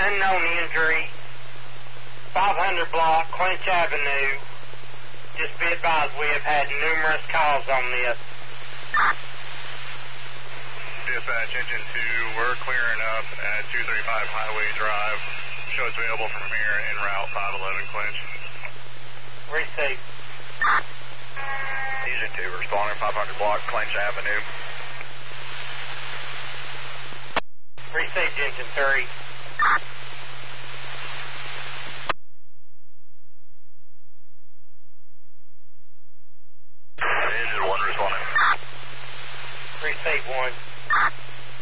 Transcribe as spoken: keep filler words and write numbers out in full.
unknown injury, five hundred block, Clinch Avenue. Just be advised, we have had numerous calls on this. Dispatch, engine two, we're clearing up at two thirty-five Highway Drive. Show is available from here en route five eleven Clinch. Receive. Engine two, responding five hundred block, Clinch Avenue. Received, engine three. Engine one responding. Received one.